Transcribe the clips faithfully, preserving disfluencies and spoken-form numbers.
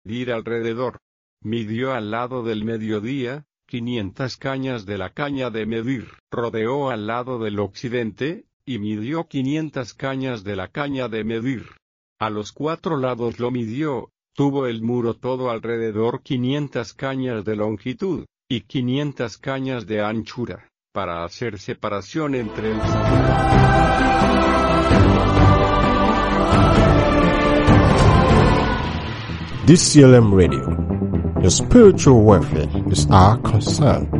medir alrededor. Midió al lado del mediodía, quinientas cañas de la caña de medir. Rodeó al lado del occidente, y midió quinientas cañas de la caña de medir. A los cuatro lados lo midió, tuvo el muro todo alrededor quinientas cañas de longitud, y quinientas cañas de anchura, para hacer separación entre el D C L M Radio. Your spiritual welfare is our concern.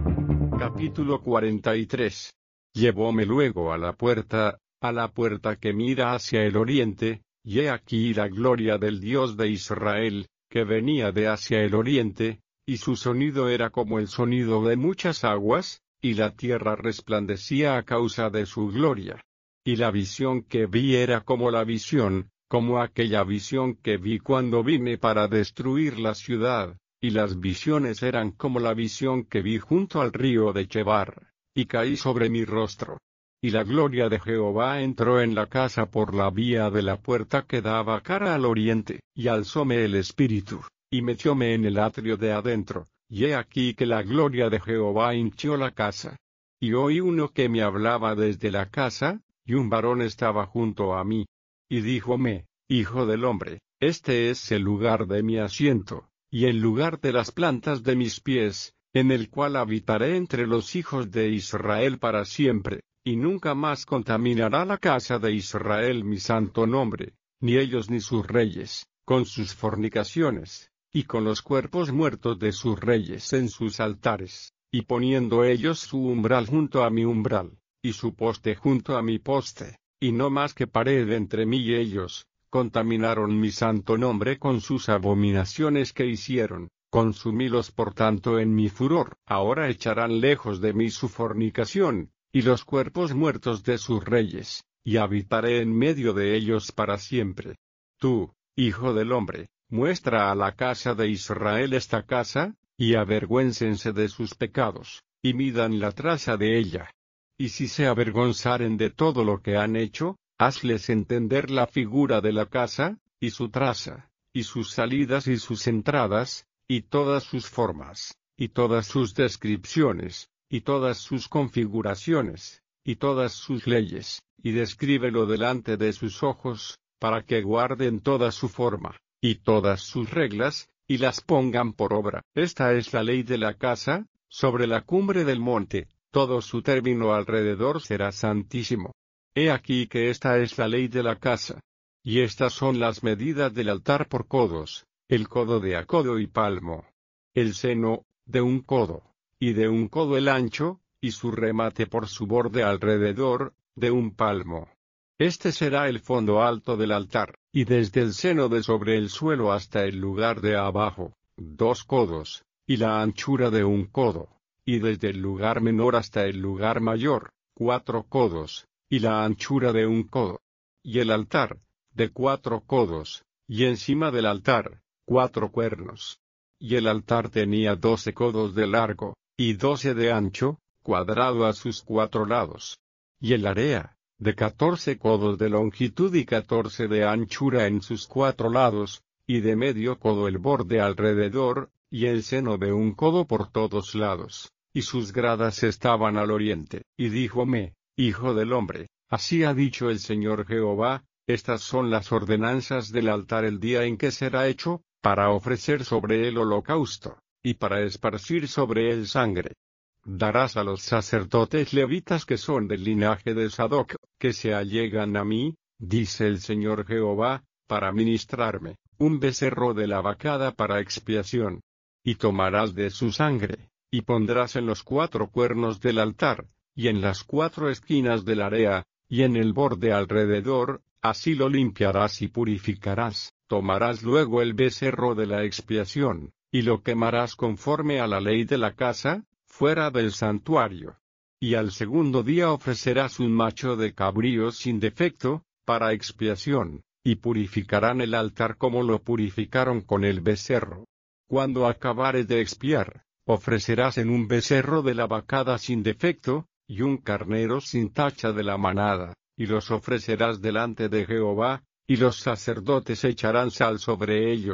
Capítulo cuarenta y tres. Llevóme luego a la puerta, a la puerta que mira hacia el oriente, y he aquí la gloria del Dios de Israel, que venía de hacia el oriente, y su sonido era como el sonido de muchas aguas, y la tierra resplandecía a causa de su gloria. Y la visión que vi era como la visión, como aquella visión que vi cuando vine para destruir la ciudad, y las visiones eran como la visión que vi junto al río de Chebar, y caí sobre mi rostro. Y la gloria de Jehová entró en la casa por la vía de la puerta que daba cara al oriente, y alzóme el espíritu, y metióme en el atrio de adentro, y he aquí que la gloria de Jehová hinchió la casa. Y oí uno que me hablaba desde la casa, y un varón estaba junto a mí. Y díjome, Hijo del hombre, este es el lugar de mi asiento, y el lugar de las plantas de mis pies, en el cual habitaré entre los hijos de Israel para siempre, y nunca más contaminará la casa de Israel mi santo nombre, ni ellos ni sus reyes, con sus fornicaciones, y con los cuerpos muertos de sus reyes en sus altares, y poniendo ellos su umbral junto a mi umbral, y su poste junto a mi poste. Y no más que pared entre mí y ellos, contaminaron mi santo nombre con sus abominaciones que hicieron, consumílos por tanto en mi furor. Ahora echarán lejos de mí su fornicación, y los cuerpos muertos de sus reyes, y habitaré en medio de ellos para siempre. Tú, hijo del hombre, muestra a la casa de Israel esta casa, y avergüéncense de sus pecados, y midan la traza de ella. Y si se avergonzaren de todo lo que han hecho, hazles entender la figura de la casa, y su traza, y sus salidas y sus entradas, y todas sus formas, y todas sus descripciones, y todas sus configuraciones, y todas sus leyes, y descríbelo delante de sus ojos, para que guarden toda su forma, y todas sus reglas, y las pongan por obra. Esta es la ley de la casa, sobre la cumbre del monte. Todo su término alrededor será santísimo. He aquí que esta es la ley de la casa. Y estas son las medidas del altar por codos, el codo de a codo y palmo. El seno, de un codo, y de un codo el ancho, y su remate por su borde alrededor, de un palmo. Este será el fondo alto del altar, y desde el seno de sobre el suelo hasta el lugar de abajo, dos codos, y la anchura de un codo. Y desde el lugar menor hasta el lugar mayor, cuatro codos, y la anchura de un codo. Y el altar, de cuatro codos, y encima del altar, cuatro cuernos. Y el altar tenía doce codos de largo, y doce de ancho, cuadrado a sus cuatro lados. Y el area, de catorce codos de longitud y catorce de anchura en sus cuatro lados, y de medio codo el borde alrededor, y el seno de un codo por todos lados. Y sus gradas estaban al oriente. Y díjome, Hijo del hombre, así ha dicho el Señor Jehová, estas son las ordenanzas del altar el día en que será hecho, para ofrecer sobre él holocausto, y para esparcir sobre él sangre. Darás a los sacerdotes levitas que son del linaje de Sadoc, que se allegan a mí, dice el Señor Jehová, para ministrarme, un becerro de la vacada para expiación. Y tomarás de su sangre, y pondrás en los cuatro cuernos del altar, y en las cuatro esquinas del area, y en el borde alrededor, así lo limpiarás y purificarás. Tomarás luego el becerro de la expiación, y lo quemarás conforme a la ley de la casa, fuera del santuario. Y al segundo día ofrecerás un macho de cabrío sin defecto, para expiación, y purificarán el altar como lo purificaron con el becerro. Cuando acabares de expiar, ofrecerás en un becerro de la vacada sin defecto, y un carnero sin tacha de la manada, y los ofrecerás delante de Jehová, y los sacerdotes echarán sal sobre ellos,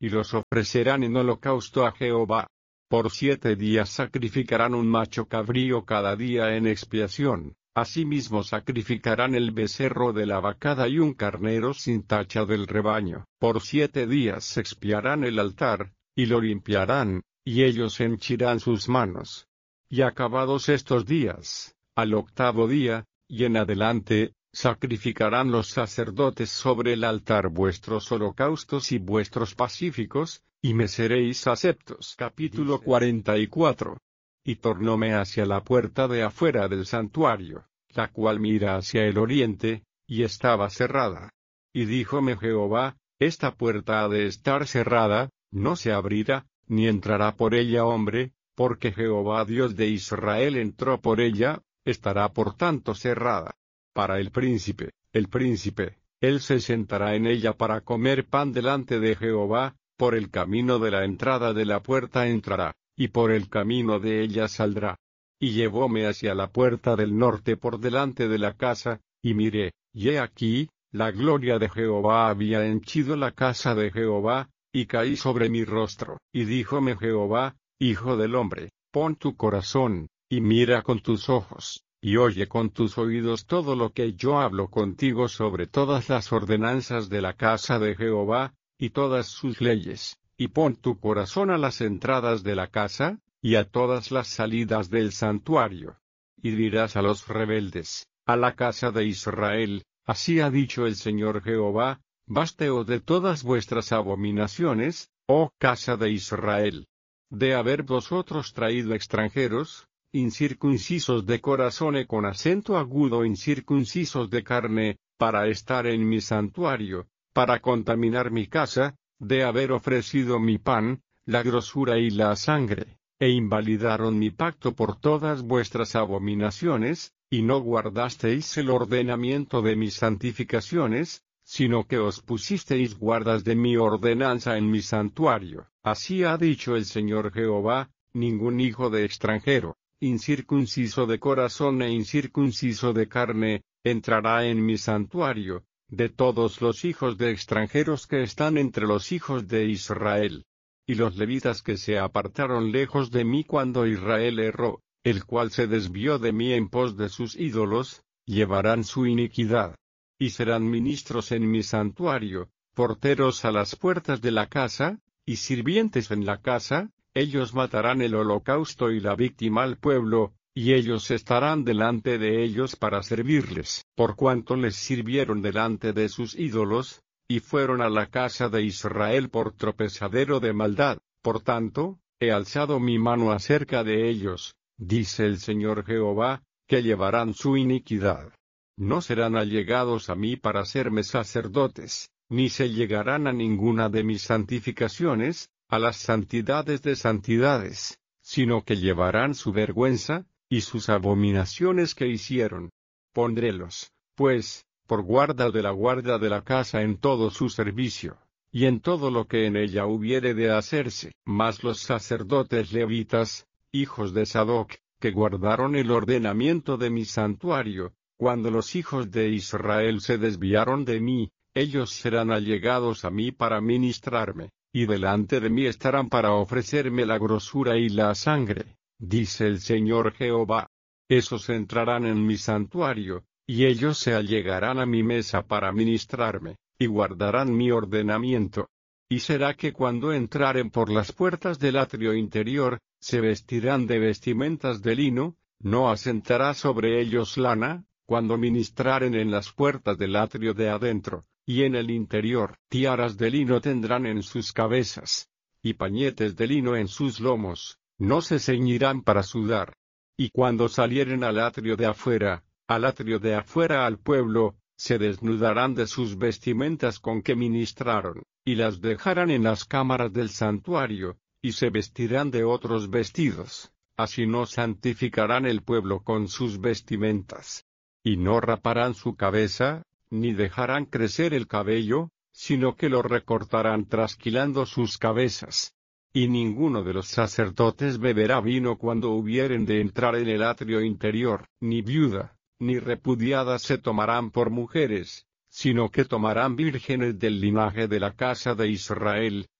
y los ofrecerán en holocausto a Jehová. Por siete días sacrificarán un macho cabrío cada día en expiación. Asimismo sacrificarán el becerro de la vacada y un carnero sin tacha del rebaño. Por siete días expiarán el altar, y lo limpiarán, y ellos henchirán sus manos. Y acabados estos días, al octavo día, y en adelante, sacrificarán los sacerdotes sobre el altar vuestros holocaustos y vuestros pacíficos, y me seréis aceptos. Capítulo cuarenta y cuatro. Y tornóme hacia la puerta de afuera del santuario, la cual mira hacia el oriente, y estaba cerrada. Y díjome Jehová, esta puerta ha de estar cerrada, no se abrirá, ni entrará por ella hombre, porque Jehová Dios de Israel entró por ella, estará por tanto cerrada. Para el príncipe, el príncipe, él se sentará en ella para comer pan delante de Jehová, por el camino de la entrada de la puerta entrará, y por el camino de ella saldrá. Y llevóme hacia la puerta del norte por delante de la casa, y miré, y he aquí, la gloria de Jehová había henchido la casa de Jehová, y caí sobre mi rostro. Y díjome Jehová, Hijo del hombre, pon tu corazón, y mira con tus ojos, y oye con tus oídos todo lo que yo hablo contigo sobre todas las ordenanzas de la casa de Jehová, y todas sus leyes, y pon tu corazón a las entradas de la casa, y a todas las salidas del santuario. Y dirás a los rebeldes, a la casa de Israel, así ha dicho el Señor Jehová, basteos de todas vuestras abominaciones, oh casa de Israel, de haber vosotros traído extranjeros, incircuncisos de corazón y con acento agudo incircuncisos de carne, para estar en mi santuario, para contaminar mi casa, de haber ofrecido mi pan, la grosura y la sangre, e invalidaron mi pacto por todas vuestras abominaciones, y no guardasteis el ordenamiento de mis santificaciones, sino que os pusisteis guardas de mi ordenanza en mi santuario. Así ha dicho el Señor Jehová, ningún hijo de extranjero, incircunciso de corazón e incircunciso de carne, entrará en mi santuario, de todos los hijos de extranjeros que están entre los hijos de Israel. Y los levitas que se apartaron lejos de mí cuando Israel erró, el cual se desvió de mí en pos de sus ídolos, llevarán su iniquidad. Y serán ministros en mi santuario, porteros a las puertas de la casa, y sirvientes en la casa, ellos matarán el holocausto y la víctima al pueblo, y ellos estarán delante de ellos para servirles, por cuanto les sirvieron delante de sus ídolos, y fueron a la casa de Israel por tropezadero de maldad. Por tanto, he alzado mi mano acerca de ellos, dice el Señor Jehová, que llevarán su iniquidad. No serán allegados a mí para serme sacerdotes, ni se llegarán a ninguna de mis santificaciones, a las santidades de santidades, sino que llevarán su vergüenza, y sus abominaciones que hicieron. Pondrélos, pues, por guarda de la guarda de la casa en todo su servicio, y en todo lo que en ella hubiere de hacerse. Mas los sacerdotes levitas, hijos de Sadoc, que guardaron el ordenamiento de mi santuario, cuando los hijos de Israel se desviaron de mí, ellos serán allegados a mí para ministrarme, y delante de mí estarán para ofrecerme la grosura y la sangre, dice el Señor Jehová. Esos entrarán en mi santuario, y ellos se allegarán a mi mesa para ministrarme, y guardarán mi ordenamiento. Y será que cuando entraren por las puertas del atrio interior, se vestirán de vestimentas de lino, no asentará sobre ellos lana, cuando ministraren en las puertas del atrio de adentro, y en el interior, tiaras de lino tendrán en sus cabezas, y pañetes de lino en sus lomos, no se ceñirán para sudar. Y cuando salieren al atrio de afuera, al atrio de afuera al pueblo, se desnudarán de sus vestimentas con que ministraron, y las dejarán en las cámaras del santuario, y se vestirán de otros vestidos, así no santificarán el pueblo con sus vestimentas. Y no raparán su cabeza, ni dejarán crecer el cabello, sino que lo recortarán trasquilando sus cabezas. Y ninguno de los sacerdotes beberá vino cuando hubieren de entrar en el atrio interior, ni viuda, ni repudiada se tomarán por mujeres, sino que tomarán vírgenes del linaje de la casa de Israel,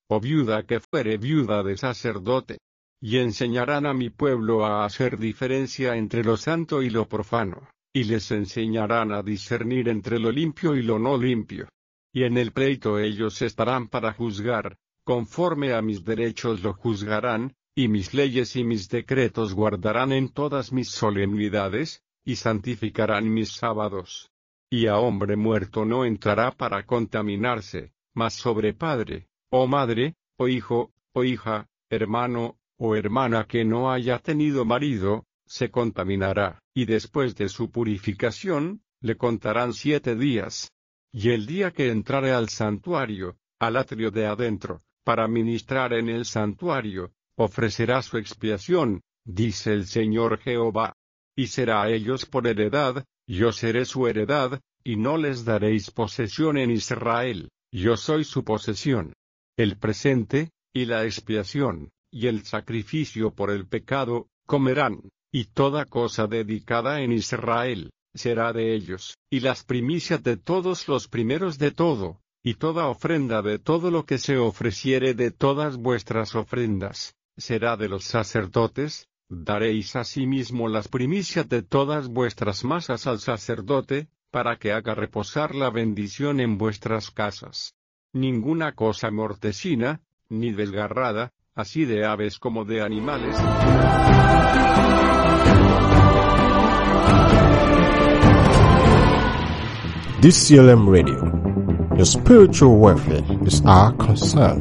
o viuda que fuere viuda de sacerdote. Y enseñarán a mi pueblo a hacer diferencia entre lo santo y lo profano, y les enseñarán a discernir entre lo limpio y lo no limpio. Y en el pleito ellos estarán para juzgar, conforme a mis derechos lo juzgarán, y mis leyes y mis decretos guardarán en todas mis solemnidades, y santificarán mis sábados. Y a hombre muerto no entrará para contaminarse, mas sobre padre, o madre, o hijo, o hija, hermano, o hermana que no haya tenido marido, se contaminará, y después de su purificación, le contarán siete días. Y el día que entrare al santuario, al atrio de adentro, para ministrar en el santuario, ofrecerá su expiación, dice el Señor Jehová. Y será a ellos por heredad, yo seré su heredad, y no les daréis posesión en Israel, yo soy su posesión. El presente, y la expiación, y el sacrificio por el pecado, comerán, y toda cosa dedicada en Israel, será de ellos, y las primicias de todos los primeros de todo, y toda ofrenda de todo lo que se ofreciere de todas vuestras ofrendas, será de los sacerdotes. Daréis asimismo las primicias de todas vuestras masas al sacerdote, para que haga reposar la bendición en vuestras casas. Ninguna cosa mortecina, ni desgarrada, así de aves como de animales. D C L M Radio. Your spiritual welfare is our concern.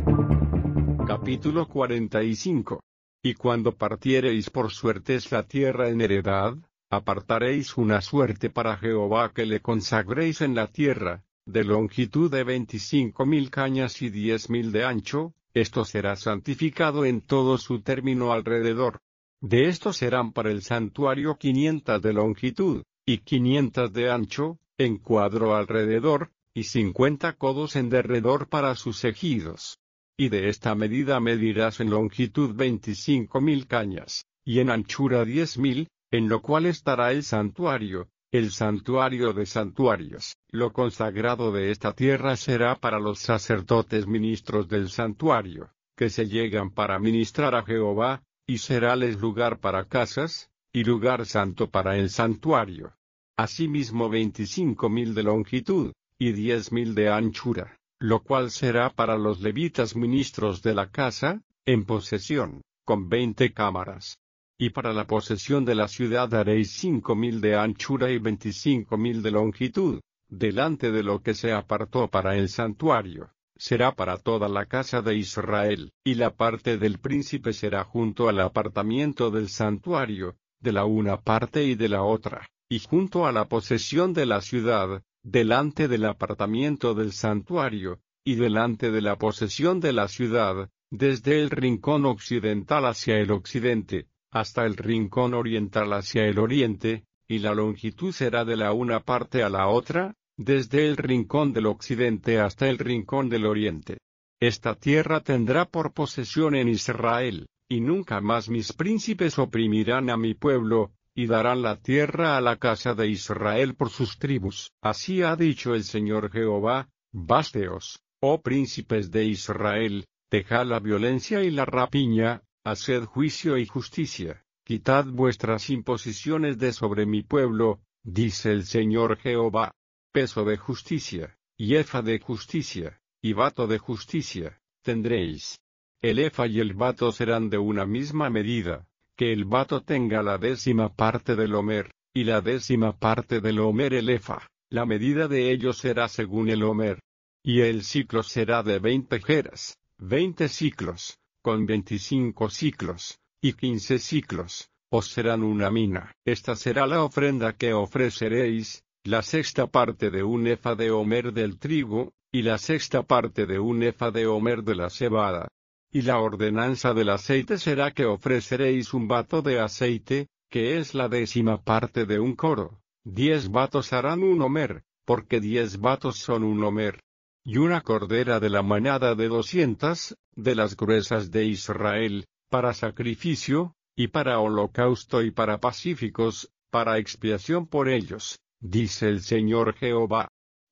Capítulo cuarenta y cinco. Y cuando partiereis por suertes la tierra en heredad, apartaréis una suerte para Jehová que le consagréis en la tierra, de longitud de veinticinco mil cañas y diez mil de ancho, esto será santificado en todo su término alrededor. De esto serán para el santuario quinientas de longitud, y quinientas de ancho, en cuadro alrededor, y cincuenta codos en derredor para sus ejidos. Y de esta medida medirás en longitud veinticinco mil cañas, y en anchura diez mil, en lo cual estará el santuario, el santuario de santuarios. Lo consagrado de esta tierra será para los sacerdotes ministros del santuario, que se llegan para ministrar a Jehová, y seráles lugar para casas, y lugar santo para el santuario. Asimismo veinticinco mil de longitud, y diez mil de anchura, lo cual será para los levitas ministros de la casa, en posesión, con veinte cámaras. Y para la posesión de la ciudad haréis cinco mil de anchura y veinticinco mil de longitud, delante de lo que se apartó para el santuario, será para toda la casa de Israel, y la parte del príncipe será junto al apartamiento del santuario, de la una parte y de la otra, y junto a la posesión de la ciudad, delante del apartamiento del santuario, y delante de la posesión de la ciudad, desde el rincón occidental hacia el occidente, hasta el rincón oriental hacia el oriente, y la longitud será de la una parte a la otra, desde el rincón del occidente hasta el rincón del oriente. Esta tierra tendrá por posesión en Israel, y nunca más mis príncipes oprimirán a mi pueblo, y darán la tierra a la casa de Israel por sus tribus. Así ha dicho el Señor Jehová: Básteos, oh príncipes de Israel, dejad la violencia y la rapiña, haced juicio y justicia, quitad vuestras imposiciones de sobre mi pueblo, dice el Señor Jehová. Peso de justicia, y efa de justicia, y bato de justicia, tendréis. El efa y el bato serán de una misma medida, que el bato tenga la décima parte del homer, y la décima parte del homer el efa, la medida de ellos será según el homer. Y el ciclo será de veinte geras, veinte ciclos, con veinticinco ciclos, y quince ciclos, os serán una mina. Esta será la ofrenda que ofreceréis, la sexta parte de un efa de homer del trigo, y la sexta parte de un efa de homer de la cebada. Y la ordenanza del aceite será que ofreceréis un bato de aceite, que es la décima parte de un coro. Diez batos harán un homer, porque diez batos son un homer. Y una cordera de la manada de doscientas, de las gruesas de Israel, para sacrificio, y para holocausto y para pacíficos, para expiación por ellos, dice el Señor Jehová.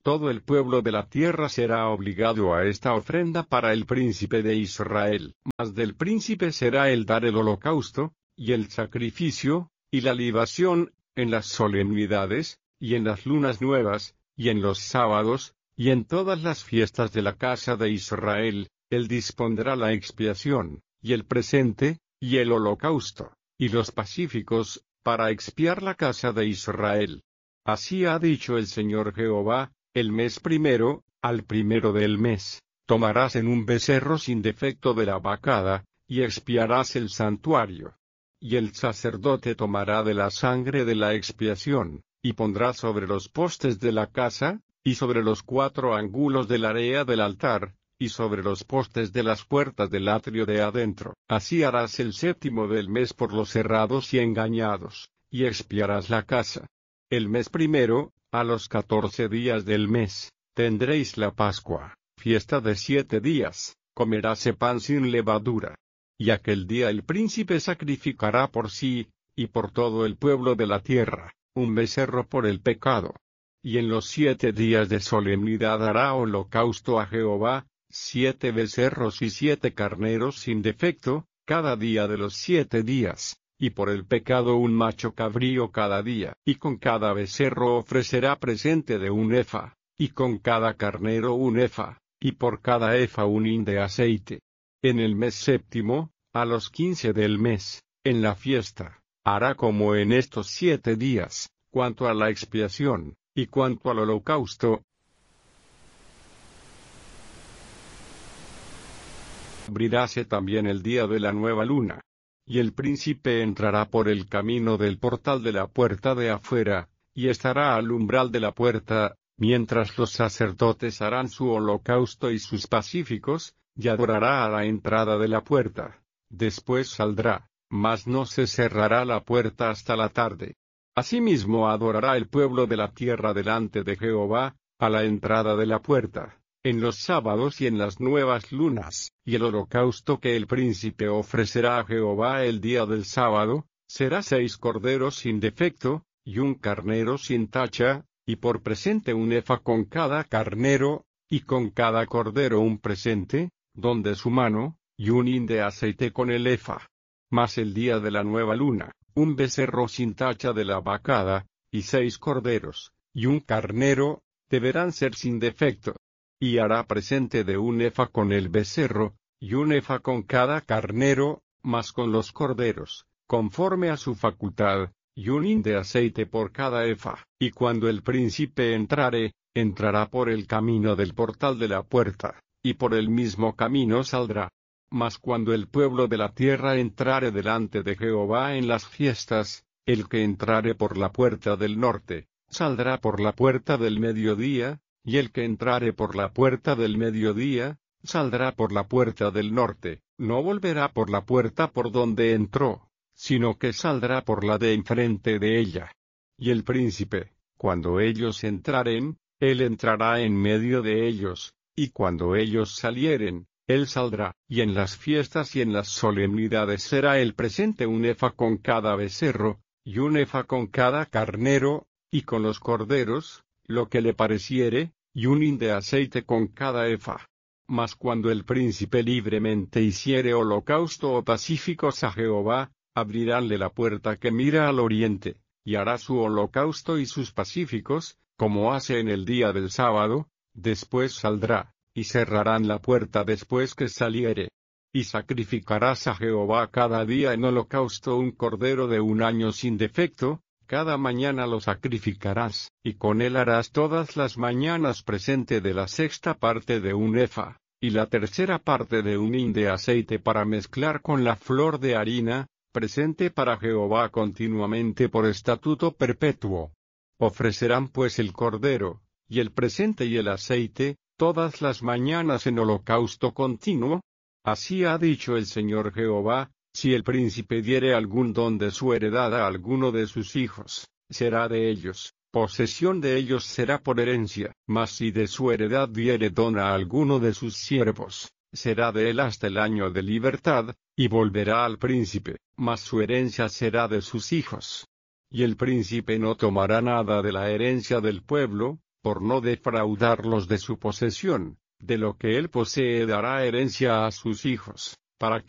Todo el pueblo de la tierra será obligado a esta ofrenda para el príncipe de Israel, mas del príncipe será el dar el holocausto, y el sacrificio, y la libación, en las solemnidades, y en las lunas nuevas, y en los sábados, y en todas las fiestas de la casa de Israel. Él dispondrá la expiación, y el presente, y el holocausto, y los pacíficos, para expiar la casa de Israel. Así ha dicho el Señor Jehová: el mes primero, al primero del mes, tomarás en un becerro sin defecto de la vacada, y expiarás el santuario. Y el sacerdote tomará de la sangre de la expiación, y pondrá sobre los postes de la casa, y sobre los cuatro ángulos de la area del altar, y sobre los postes de las puertas del atrio de adentro. Así harás el séptimo del mes por los errados y engañados, y expiarás la casa. El mes primero, a los catorce días del mes, tendréis la Pascua, fiesta de siete días, comeráse pan sin levadura. Y aquel día el príncipe sacrificará por sí, y por todo el pueblo de la tierra, un becerro por el pecado. Y en los siete días de solemnidad hará holocausto a Jehová, siete becerros y siete carneros sin defecto, cada día de los siete días. Y por el pecado un macho cabrío cada día, y con cada becerro ofrecerá presente de un efa, y con cada carnero un efa, y por cada efa un hin de aceite. En el mes séptimo, a los quince del mes, en la fiesta, hará como en estos siete días, cuanto a la expiación, y cuanto al holocausto. Abriráse también el día de la nueva luna. Y el príncipe entrará por el camino del portal de la puerta de afuera, y estará al umbral de la puerta, mientras los sacerdotes harán su holocausto y sus pacíficos, y adorará a la entrada de la puerta. Después saldrá, mas no se cerrará la puerta hasta la tarde. Asimismo adorará el pueblo de la tierra delante de Jehová, a la entrada de la puerta, en los sábados y en las nuevas lunas, y el holocausto que el príncipe ofrecerá a Jehová el día del sábado, será seis corderos sin defecto, y un carnero sin tacha, y por presente un efa con cada carnero, y con cada cordero un presente, donde su mano, y un hin de aceite con el efa. Mas el día de la nueva luna, un becerro sin tacha de la vacada, y seis corderos, y un carnero, deberán ser sin defecto. Y hará presente de un efa con el becerro, y un efa con cada carnero, mas con los corderos, conforme a su facultad, y un hin de aceite por cada efa. Y cuando el príncipe entrare, entrará por el camino del portal de la puerta, y por el mismo camino saldrá. Mas cuando el pueblo de la tierra entrare delante de Jehová en las fiestas, el que entrare por la puerta del norte, saldrá por la puerta del mediodía, y el que entrare por la puerta del mediodía, saldrá por la puerta del norte, no volverá por la puerta por donde entró, sino que saldrá por la de enfrente de ella. Y el príncipe, cuando ellos entraren, él entrará en medio de ellos, y cuando ellos salieren, él saldrá. Y en las fiestas y en las solemnidades será el presente un efa con cada becerro, y un efa con cada carnero, y con los corderos, lo que le pareciere, y un hin de aceite con cada efa. Mas cuando el príncipe libremente hiciere holocausto o pacíficos a Jehová, abriránle la puerta que mira al oriente, y hará su holocausto y sus pacíficos, como hace en el día del sábado, después saldrá, y cerrarán la puerta después que saliere. Y sacrificarás a Jehová cada día en holocausto un cordero de un año sin defecto, cada mañana lo sacrificarás, y con él harás todas las mañanas presente de la sexta parte de un efa, y la tercera parte de un hin de aceite para mezclar con la flor de harina, presente para Jehová continuamente por estatuto perpetuo. Ofrecerán pues el cordero, y el presente y el aceite, todas las mañanas en holocausto continuo. Así ha dicho el Señor Jehová: si el príncipe diere algún don de su heredad a alguno de sus hijos, será de ellos, posesión de ellos será por herencia. Mas si de su heredad diere don a alguno de sus siervos, será de él hasta el año de libertad, y volverá al príncipe, mas su herencia será de sus hijos. Y el príncipe no tomará nada de la herencia del pueblo, por no defraudarlos de su posesión, de lo que él posee dará herencia a sus hijos, para